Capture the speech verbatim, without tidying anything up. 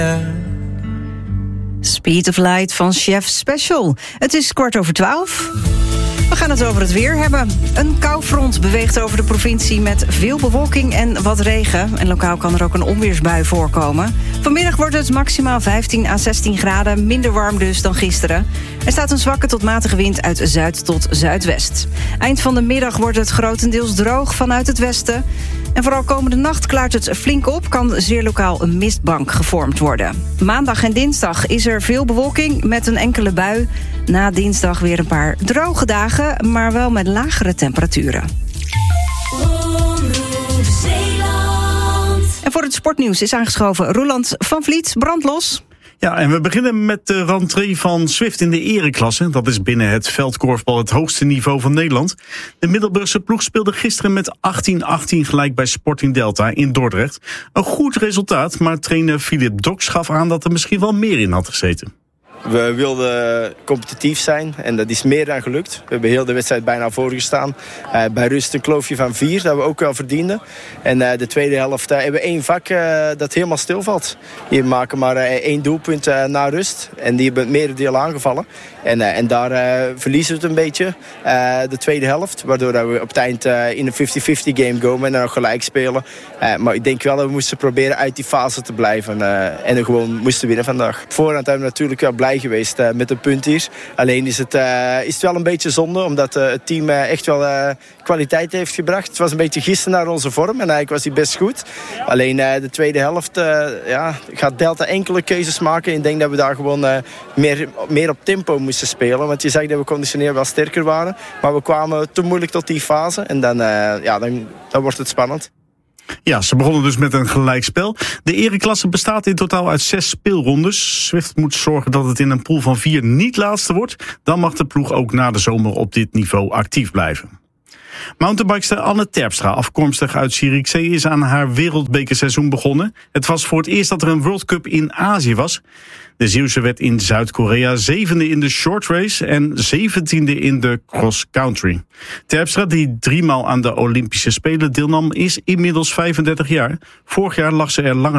Speed of Light van Chef Special. Het is kwart over twaalf. We gaan het over het weer hebben. Een koufront beweegt over de provincie met veel bewolking en wat regen. En lokaal kan er ook een onweersbui voorkomen. Vanmiddag wordt het maximaal vijftien à zestien graden. Minder warm dus dan gisteren. Er staat een zwakke tot matige wind uit zuid tot zuidwest. Eind van de middag wordt het grotendeels droog vanuit het westen. En vooral komende nacht klaart het flink op. Kan zeer lokaal een mistbank gevormd worden. Maandag en dinsdag is er veel bewolking met een enkele bui. Na dinsdag weer een paar droge dagen, maar wel met lagere temperaturen. En voor het sportnieuws is aangeschoven Roland van Vliet. Brandlos. Ja, en we beginnen met de rentree van Swift in de ereklasse. Dat is binnen het veldkorfbal het hoogste niveau van Nederland. De Middelburgse ploeg speelde gisteren met achttien achttien gelijk bij Sporting Delta in Dordrecht. Een goed resultaat, maar trainer Philip Doks gaf aan dat er misschien wel meer in had gezeten. We wilden competitief zijn en dat is meer dan gelukt. We hebben heel de wedstrijd bijna voorgestaan. Uh, bij rust een kloofje van vier, dat we ook wel verdienden. En uh, de tweede helft uh, hebben we één vak uh, dat helemaal stilvalt. Die maken maar uh, één doelpunt uh, na rust. En die hebben het merendeel aangevallen. En, uh, en daar uh, verliezen we het een beetje, uh, de tweede helft. Waardoor we op het eind uh, in een vijftig vijftig game komen en dan nog gelijk spelen. Uh, maar ik denk wel dat we moesten proberen uit die fase te blijven. Uh, en er gewoon moesten winnen vandaag. Op voorhand hebben we natuurlijk wel blij geweest uh, met een punt hier. Alleen is het, uh, is het wel een beetje zonde, omdat uh, het team uh, echt wel uh, kwaliteit heeft gebracht. Het was een beetje gissen naar onze vorm en eigenlijk was hij best goed. Alleen uh, de tweede helft uh, ja, gaat Delta enkele keuzes maken. Ik denk dat we daar gewoon uh, meer, meer op tempo moesten spelen. Want je zag dat we conditioneel wel sterker waren. Maar we kwamen te moeilijk tot die fase. En dan, uh, ja, dan, dan wordt het spannend. Ja, ze begonnen dus met een gelijkspel. De ereklasse bestaat in totaal uit zes speelrondes. Swift moet zorgen dat het in een pool van vier niet laatste wordt. Dan mag de ploeg ook na de zomer op dit niveau actief blijven. Mountainbikster Anne Terpstra, afkomstig uit Zierikzee, is aan haar wereldbekerseizoen begonnen. Het was voor het eerst dat er een World Cup in Azië was. De Zeeuwse werd in Zuid-Korea zevende in de short race en zeventiende in de cross country. Terpstra, die driemaal aan de Olympische Spelen deelnam, is inmiddels vijfendertig jaar. Vorig jaar lag ze er lange